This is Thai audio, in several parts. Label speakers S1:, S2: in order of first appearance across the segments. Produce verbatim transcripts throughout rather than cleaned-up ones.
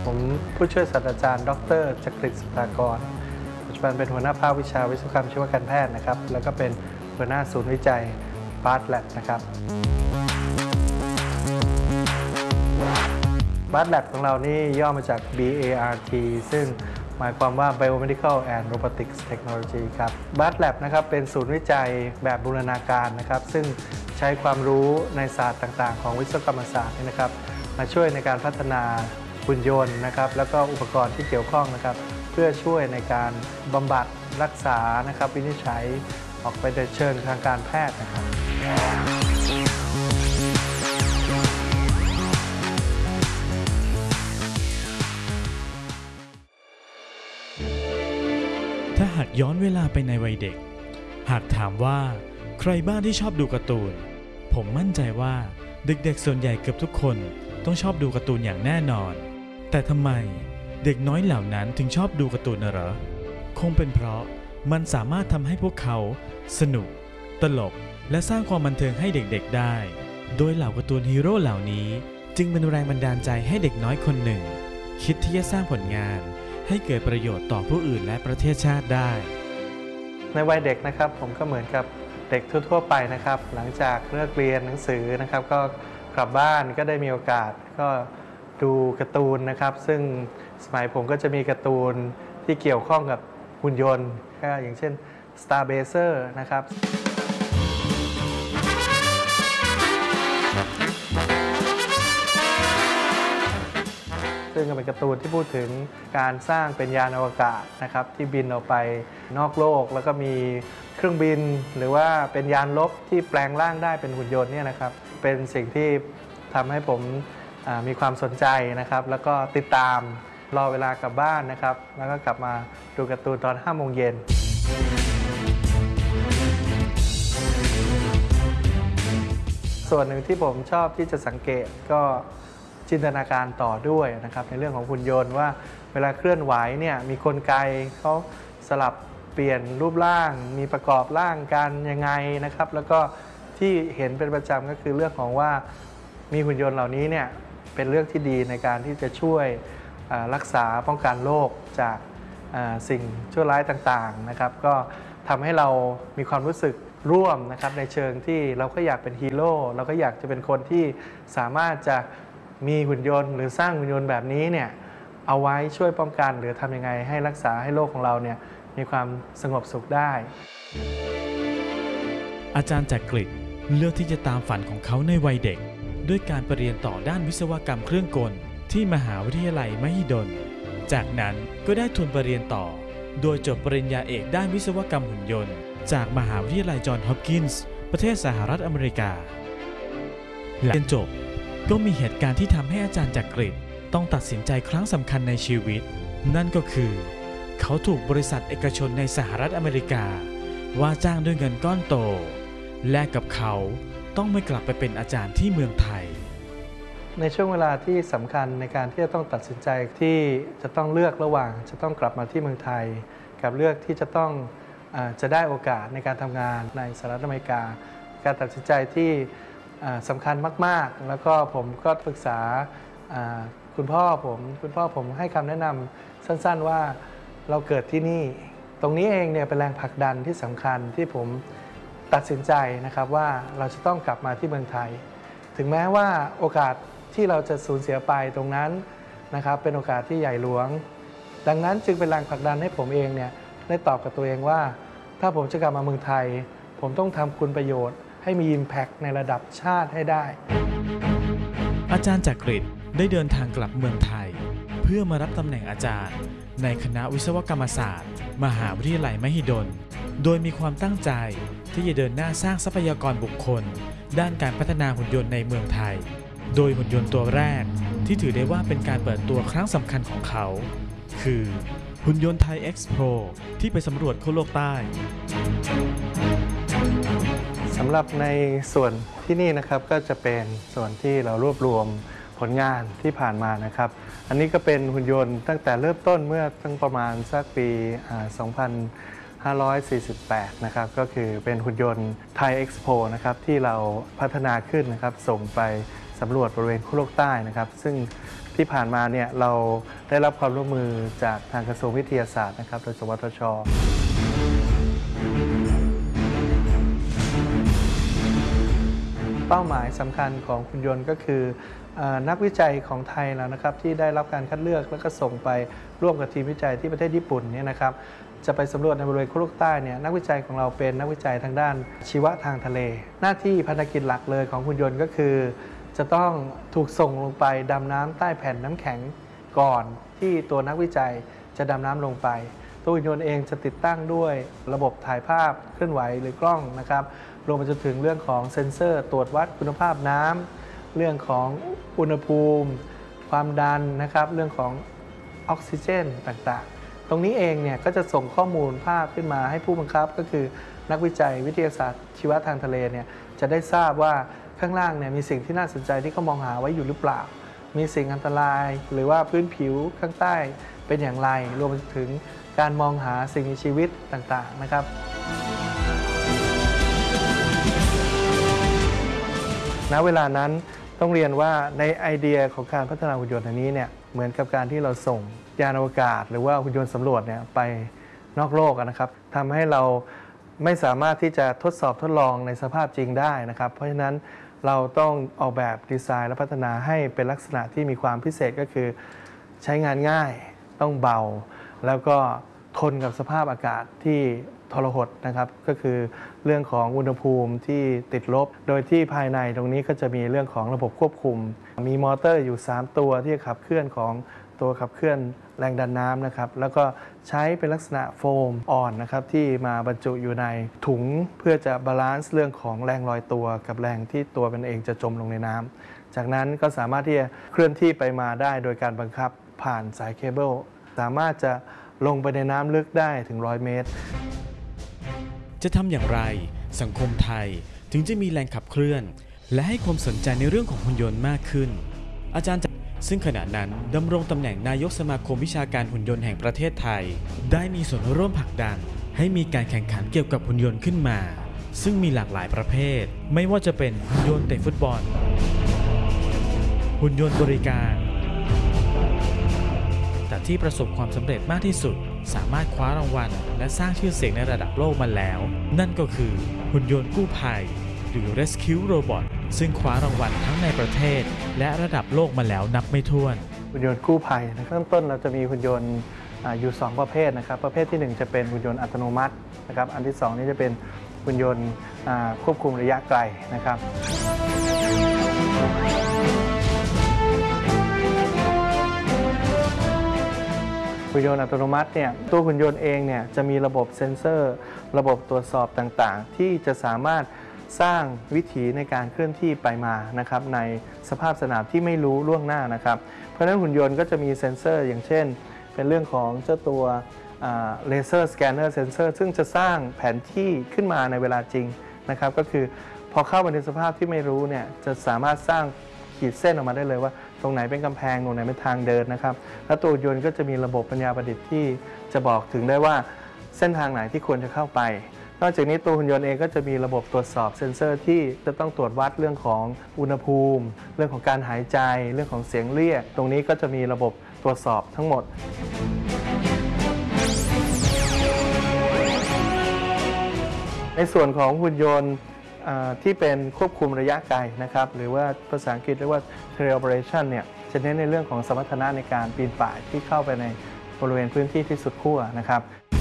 S1: ผมผู้ช่วยศาสตราจารย์ดรจักริด สุภากรปัจจุบันเป็นหัวหน้าภาควิชาวิศวกรรมชีวการแพทย์นะครับแล้วก็เป็นหัวหน้าศูนย์วิจัย บาร์ต Lab นะครับ บาร์ต Lab ของเรานี่ย่อมาจาก บี เอ อาร์ ที ซึ่งหมายความว่า Biomedical and Robotics Technology ครับ บาร์ต Lab นะครับเป็นศูนย์วิจัยแบบบูรณาการนะครับซึ่งใช้ความรู้ในศาสตร์ต่างๆของวิศวกรรมศาสตร์นะครับมาช่วยในการพัฒนาหุ่นยนต์นะครับแล้วก็อุปกรณ์ที่เกี่ยวข้องนะครับเพื่อช่วยในการบำบัดรักษานะครับวินิจฉัยออกไปในเชิงทางการแพทย์นะครับ
S2: ถ้าหากย้อนเวลาไปในวัยเด็กหากถามว่าใครบ้างที่ชอบดูการ์ตูนผมมั่นใจว่าเด็กๆส่วนใหญ่เกือบทุกคนต้องชอบดูการ์ตูนอย่างแน่นอนแต่ทำไมเด็กน้อยเหล่านั้นถึงชอบดูการ์ตูนเหรอคงเป็นเพราะมันสามารถทำให้พวกเขาสนุกตลกและสร้างความบันเทิงให้เด็กๆได้โดยเหล่าการ์ตูนฮีโร่เหล่านี้จึงเป็นแรงบันดาลใจให้เด็กน้อยคนหนึ่งคิดที่จะสร้างผลงานให้เกิดประโยชน์ต่อผู้อื่นและประเทศชาติได้
S1: ในวัยเด็กนะครับผมก็เหมือนกับเด็กทั่วๆไปนะครับหลังจากเลิกเรียนหนังสือนะครับก็กลับบ้านก็ได้มีโอกาสก็ดูการ์ตูนนะครับซึ่งสมัยผมก็จะมีการ์ตูนที่เกี่ยวข้องกับหุ่นยนต์ก็อย่างเช่น Starblazer นะครับซึ่งเป็นการ์ตูนที่พูดถึงการสร้างเป็นยานอวกาศนะครับที่บินออกไปนอกโลกแล้วก็มีเครื่องบินหรือว่าเป็นยานรบที่แปลงร่างได้เป็นหุ่นยนต์เนี่ยนะครับเป็นสิ่งที่ทำให้ผมมีความสนใจนะครับแล้วก็ติดตามรอเวลากลับบ้านนะครับแล้วก็กลับมาดูการ์ตูนตอนห้าโมงเย็นส่วนหนึ่งที่ผมชอบที่จะสังเกตก็จินตนาการต่อด้วยนะครับในเรื่องของหุ่นยนต์ว่าเวลาเคลื่อนไหวเนี่ยมีกลไกเขาสลับเปลี่ยนรูปร่างมีประกอบร่างกันยังไงนะครับแล้วก็ที่เห็นเป็นประจำก็คือเรื่องของว่ามีหุ่นยนต์เหล่านี้เนี่ยเป็นเรื่องที่ดีในการที่จะช่วยรักษาป้องกันโรคจากสิ่งชั่วร้ายต่างๆนะครับก็ทำให้เรามีความรู้สึกร่วมนะครับในเชิงที่เราก็อยากเป็นฮีโร่เราก็อยากจะเป็นคนที่สามารถจะมีหุ่นยนต์หรือสร้างหุ่นยนต์แบบนี้เนี่ยเอาไว้ช่วยป้องกันหรือทำยังไงให้รักษาให้โลกของเราเนี่ยมีความสงบสุขได้
S2: อาจารย์จักริดเลือกที่จะตามฝันของเขาในวัยเด็กด้วยการไปเรียนต่อด้านวิศวกรรมเครื่องกลที่มหาวิทยาลัยมหิดลจากนั้นก็ได้ทุนไปเรียนต่อโดยจบปริญญาเอกด้านวิศวกรรมหุ่นยนต์จากมหาวิทยาลัยจอห์นส์ฮอปกินส์ประเทศสหรัฐอเมริกาหลังเรียนจบก็มีเหตุการณ์ที่ทำให้อาจารย์จักริดต้องตัดสินใจครั้งสำคัญในชีวิตนั่นก็คือเขาถูกบริษัทเอกชนในสหรัฐอเมริกาว่าจ้างด้วยเงินก้อนโตแลกกับเขาต้องไม่กลับไปเป็นอาจารย์ที่เมืองไทย
S1: ในช่วงเวลาที่สำคัญในการที่จะต้องตัดสินใจที่จะต้องเลือกระหว่างจะต้องกลับมาที่เมืองไทยกับเลือกที่จะต้องจะได้โอกาสในการทำงานในสหรัฐอเมริกาการตัดสินใจที่สำคัญมากๆแล้วก็ผมก็ปรึกษาคุณพ่อผมคุณพ่อผมให้คำแนะนำสั้นๆว่าเราเกิดที่นี่ตรงนี้เองเนี่ยเป็นแรงผลักดันที่สำคัญที่ผมตัดสินใจนะครับว่าเราจะต้องกลับมาที่เมืองไทยถึงแม้ว่าโอกาสที่เราจะสูญเสียไปตรงนั้นนะครับเป็นโอกาสที่ใหญ่หลวงดังนั้นจึงเป็นแรงผลักดันให้ผมเองเนี่ยได้ตอบกับตัวเองว่าถ้าผมจะกลับมาเมืองไทยผมต้องทำคุณประโยชน์ให้มี Impact ในระดับชาติให้ได้
S2: อาจารย์จักริดได้เดินทางกลับเมืองไทยเพื่อมารับตำแหน่งอาจารย์ในคณะวิศวกรรมศาสตร์มหาวิทยาลัยมหิดลโดยมีความตั้งใจที่จะเดินหน้าสร้างทรัพยากรบุคคลด้านการพัฒนาหุ่นยนต์ในเมืองไทยโดยหุ่นยนต์ตัวแรกที่ถือได้ว่าเป็นการเปิดตัวครั้งสำคัญของเขาคือหุ่นยนต์ไทย X Pro ที่ไปสำรวจขั้วโลกใต้
S1: สำหรับในส่วนที่นี่นะครับก็จะเป็นส่วนที่เรารวบรวมผลงานที่ผ่านมานะครับอันนี้ก็เป็นหุ่นยนต์ตั้งแต่เริ่มต้นเมื่อตั้งประมาณสักปีสองพันห้าร้อยสี่สิบแปดนะครับก็คือเป็นหุ่นยนต์ไทย X Pro นะครับที่เราพัฒนาขึ้นนะครับส่งไปสำรวจบริเวณขั้วโลกใต้นะครับซึ่งที่ผ่านมาเนี่ยเราได้รับความร่วมมือจากทางกระทรวงวิทยาศาสตร์นะครับโดยสวทช.เป้าหมายสำคัญของหุ่นยนต์ก็คือนักวิจัยของไทยแล้วนะครับที่ได้รับการคัดเลือกแล้วก็ส่งไปร่วมกับทีมวิจัยที่ประเทศญี่ปุ่นเนี่ยนะครับจะไปสำรวจในบริเวณขั้วโลกใต้เนี่ยนักวิจัยของเราเป็นนักวิจัยทางด้านชีวะทางทะเลหน้าที่ภารกิจหลักเลยของหุ่นยนต์ก็คือจะต้องถูกส่งลงไปดำน้ำใต้แผ่นน้ำแข็งก่อนที่ตัวนักวิจัยจะดำน้ำลงไปตัวหุ่นยนต์เองจะติดตั้งด้วยระบบถ่ายภาพเคลื่อนไหวหรือกล้องนะครับรวมไปจนถึงเรื่องของเซ็นเซอร์ตรวจวัดคุณภาพน้ำเรื่องของอุณหภูมิความดันนะครับเรื่องของออกซิเจนต่างๆตรงนี้เองเนี่ยก็จะส่งข้อมูลภาพขึ้นมาให้ผู้บังคับก็คือนักวิจัยวิทยาศาสตร์ชีวะทางทะเลเนี่ยจะได้ทราบว่าข้างล่างเนี่ยมีสิ่งที่น่าสนใจที่เขามองหาไว้อยู่หรือเปล่ามีสิ่งอันตรายหรือว่าพื้นผิวข้างใต้เป็นอย่างไรรวมไปถึงการมองหาสิ่งมีชีวิตต่างๆนะครับณเวลานั้นต้องเรียนว่าในไอเดียของการพัฒนาหุ่นยนต์อันนี้เนี่ยเหมือนกับการที่เราส่งยานอวกาศหรือว่าหุ่นยนต์สำรวจเนี่ยไปนอกโลกนะครับทำให้เราไม่สามารถที่จะทดสอบทดลองในสภาพจริงได้นะครับเพราะฉะนั้นเราต้องออกแบบดีไซน์และพัฒนาให้เป็นลักษณะที่มีความพิเศษก็คือใช้งานง่ายต้องเบาแล้วก็ทนกับสภาพอากาศที่ทรหดนะครับก็คือเรื่องของอุณหภูมิที่ติดลบโดยที่ภายในตรงนี้ก็จะมีเรื่องของระบบควบคุมมีมอเตอร์อยู่สามตัวที่ขับเคลื่อนของตัวขับเคลื่อนแรงดันน้ำนะครับแล้วก็ใช้เป็นลักษณะโฟมอ่อนนะครับที่มาบรรจุอยู่ในถุงเพื่อจะบาลานซ์เรื่องของแรงลอยตัวกับแรงที่ตัวมันเองจะจมลงในน้ำจากนั้นก็สามารถที่จะเคลื่อนที่ไปมาได้โดยการบังคับผ่านสายเคเบิลสามารถจะลงไปในน้ำลึกได้ถึงร้อยเมตร
S2: จะทำอย่างไรสังคมไทยถึงจะมีแรงขับเคลื่อนและให้ความสนใจในเรื่องของหุ่นยนต์มากขึ้นอาจารย์ซึ่งขณะนั้นดำรงตำแหน่งนายกสมาคมวิชาการหุ่นยนต์แห่งประเทศไทยได้มีส่วนร่วมผลักดันให้มีการแข่งขันเกี่ยวกับหุ่นยนต์ขึ้นมาซึ่งมีหลากหลายประเภทไม่ว่าจะเป็นหุ่นยนต์เตะฟุตบอลหุ่นยนต์บริการแต่ที่ประสบความสำเร็จมากที่สุดสามารถคว้ารางวัลและสร้างชื่อเสียงในระดับโลกมาแล้วนั่นก็คือหุ่นยนต์กู้ภัยหรือ Rescue Robot ซึ่งคว้ารางวัลทั้งในประเทศและระดับโลกมาแล้วนับไม่ถ้วน
S1: หุ่นยนต์กู้ภัยในขั้นต้นเราจะมีหุ่นยนต์อยู่สองประเภทนะครับประเภทที่หนึ่งจะเป็นหุ่นยนต์อัตโนมัตินะครับอันที่สองนี่จะเป็นหุ่นยนต์ควบคุมระยะไกลนะครับหุ่นยนต์อัตโนมัติเนี่ยตัวหุ่นยนต์เองเนี่ยจะมีระบบเซ็นเซอร์ระบบตรวจสอบต่างๆที่จะสามารถสร้างวิถีในการเคลื่อนที่ไปมานะครับในสภาพสนามที่ไม่รู้ล่วงหน้านะครับเพราะฉะนั้นหุ่นยนต์ก็จะมีเซ็นเซอร์อย่างเช่นเป็นเรื่องของเจ้าตัวเลเซอร์สแกนเนอร์เซ็นเซอร์ซึ่งจะสร้างแผนที่ขึ้นมาในเวลาจริงนะครับก็คือพอเข้าไปในสภาพที่ไม่รู้เนี่ยจะสามารถสร้างขีดเส้นออกมาได้เลยว่าตรงไหนเป็นกำแพงตรงไหนเป็นทางเดินนะครับและตัวหุ่นยนต์ก็จะมีระบบปัญญาประดิษฐ์ที่จะบอกถึงได้ว่าเส้นทางไหนที่ควรจะเข้าไปนอกจากนี้ตัวหุ่นยนต์เองก็จะมีระบบตรวจสอบเซ็นเซอร์ที่จะต้องตรวจวัดเรื่องของอุณหภูมิเรื่องของการหายใจเรื่องของเสียงเรียกตรงนี้ก็จะมีระบบตรวจสอบทั้งหมดในส่วนของหุ่นยนต์ที่เป็นควบคุมระยะไกลนะครับหรือว่าภาษาอังกฤษเรียกว่า teleoperation เนี่ยจะเน้นในเรื่องของสมรรถนะในการปีนป่ายที่เข้าไปในบริเวณพื้นที่ที่สุดขั้วนะครับ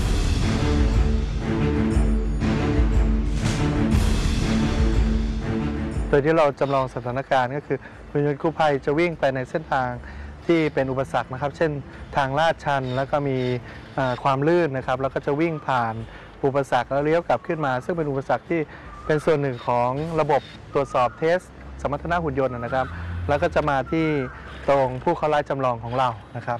S1: โดยที่เราจำลองสถานการณ์ก็คือหุ่นยนต์กู้ภัยจะวิ่งไปในเส้นทางที่เป็นอุปสรรคนะครับเช่นทางลาดชันแล้วก็มีความลื่นนะครับแล้วก็จะวิ่งผ่านอุปสรรคแล้วเลี้ยวกลับขึ้นมาซึ่งเป็นอุปสรรคที่เป็นส่วนหนึ่งของระบบตรวจสอบเทสสมรรถนะหุ่นยนต์นะครับแล้วก็จะมาที่ตรงผู้เข้าไล่จำลองของเรานะครับ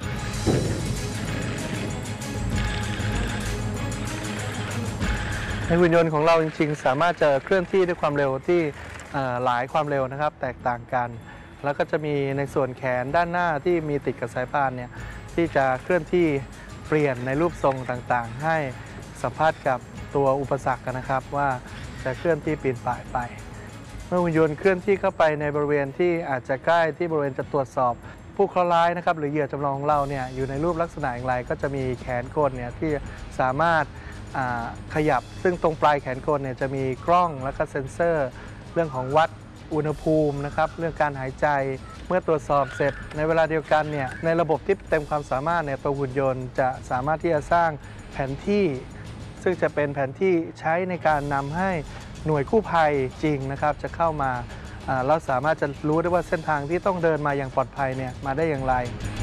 S1: ในหุ่นยนต์ของเราจริงๆสามารถจะเคลื่อนที่ด้วยความเร็วที่หลายความเร็วนะครับแตกต่างกันแล้วก็จะมีในส่วนแขนด้านหน้าที่มีติดกับสายพานเนี่ยที่จะเคลื่อนที่เปลี่ยนในรูปทรงต่างๆให้สัมผัสกับตัวอุปสรรคนะครับว่าจะเคลื่อนที่ปีนป่ายไปเมื่อหุ่นยนต์เคลื่อนที่เข้าไปในบริเวณที่อาจจะใกล้ที่บริเวณจะตรวจสอบผู้เคราะห์ร้ายนะครับหรือเหยื่อจำลองของเราเนี่ยอยู่ในรูปลักษณะอย่างไรก็จะมีแขนกลเนี่ยที่สามารถขยับซึ่งตรงปลายแขนกลเนี่ยจะมีกล้องและก็เซ็นเซอร์เรื่องของวัดอุณหภูมินะครับเรื่องการหายใจเมื่อตรวจสอบเสร็จในเวลาเดียวกันเนี่ยในระบบที่เต็มความสามารถเนี่ยตัวหุ่นยนต์จะสามารถที่จะสร้างแผนที่ซึ่งจะเป็นแผนที่ใช้ในการนำให้หน่วยกู้ภัยจริงนะครับจะเข้ามาเราสามารถจะรู้ได้ว่าเส้นทางที่ต้องเดินมาอย่างปลอดภัยเนี่ยมาได้อย่างไร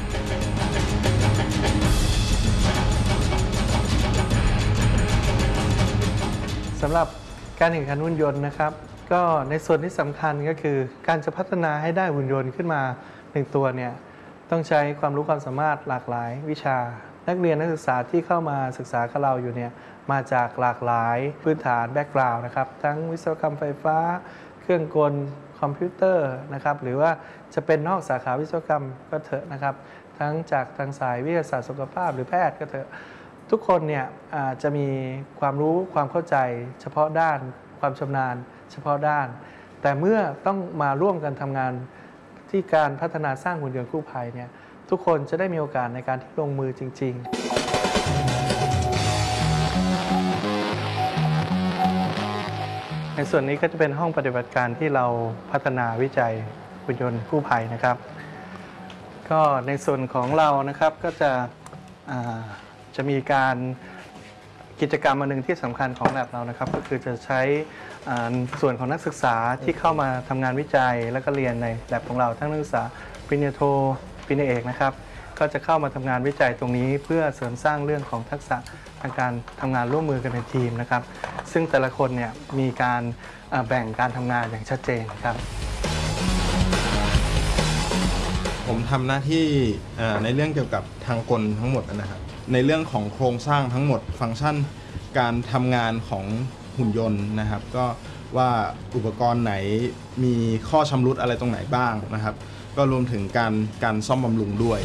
S1: สำหรับการแข่งขันหุ่นยนต์นะครับก็ในส่วนที่สำคัญก็คือการจะพัฒนาให้ได้หุ่นยนต์ขึ้นมาหนึ่งตัวเนี่ยต้องใช้ความรู้ความสามารถหลากหลายวิชานักเรียนนักศึกษาที่เข้ามาศึกษากับเราอยู่เนี่ยมาจากหลากหลายพื้นฐานแบ็กกราวด์นะครับทั้งวิศวกรรมไฟฟ้าเครื่องกลคอมพิวเตอร์นะครับหรือว่าจะเป็นนอกสาขาวิศวกรรมก็เถอะนะครับทั้งจากทางสายวิทยาศาสตร์สุขภาพหรือแพทย์ก็เถอะทุกคนเนี่ยจะมีความรู้ความเข้าใจเฉพาะด้านความชำนาญเฉพาะด้านแต่เมื่อต้องมาร่วมกันทำงานที่การพัฒนาสร้างหุ่นยนต์กู้ภัยเนี่ยทุกคนจะได้มีโอกาสในการที่ลงมือจริงๆในส่วนนี้ก็จะเป็นห้องปฏิบัติการที่เราพัฒนาวิจัยหุ่นยนต์กู้ภัยนะครับก็ในส่วนของเรานะครับก็จะจะมีการกิจกรรมอันหนึ่งที่สำคัญของแลบเรานะครับก็คือจะใช้ส่วนของนักศึกษาที่เข้ามาทำงานวิจัยและก็เรียนในแลบของเราทั้งนักศึกษาปริญญาโทปริญญาเอกนะครับก็จะเข้ามาทำงานวิจัยตรงนี้เพื่อเสริมสร้างเรื่องของทักษะทางการทำงานร่วมมือกันในทีมนะครับซึ่งแต่ละคนเนี่ยมีการแบ่งการทำงานอย่างชัดเจนครับ
S3: ผมทำหน้าที่ในเรื่องเกี่ยวกับทางกลทั้งหมดนะครับในเรื่องของโครงสร้างทั้งหมดฟังก์ชันการทำงานของหุ่นยนต์นะครับก็ว่าอุปกรณ์ไหนมีข้อชำรุดอะไรตรงไหนบ้างนะครับก็รวมถึงการการซ่อมบำรุงด้วย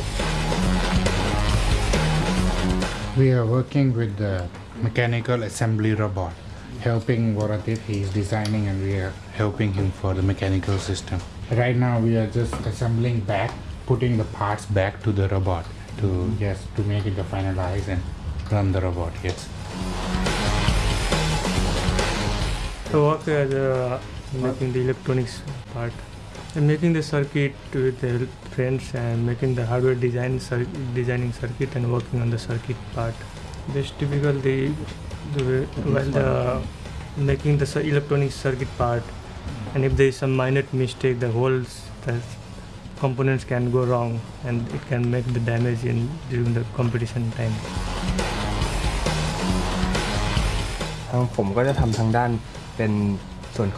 S4: We are working with the mechanical assembly robot helping Voradip. He is designing and we are helping him for the mechanical system. Right now we are just assembling back, putting the parts back to the robot to yes to make it the finalize and run the robot. Yes.
S5: I work as uh, making the electronics part and making the circuit with the friends and making the hardware design, cir designing circuit and working on the circuit part. This typical the, the while the making the electronic circuit part, and if there is some minor mistake, the whole the components can go wrong and it can make the damage in during the competition time.
S6: ทางผมก็จะทำทางด้านเป็นส่วน